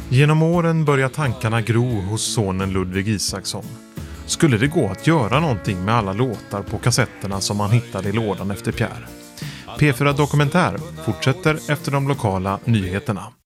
Genom åren börjar tankarna gro hos sonen Ludvig Isaksson. Skulle det gå att göra någonting med alla låtar på kassetterna som han hittade i lådan efter Pierre? P4 Dokumentär fortsätter efter de lokala nyheterna.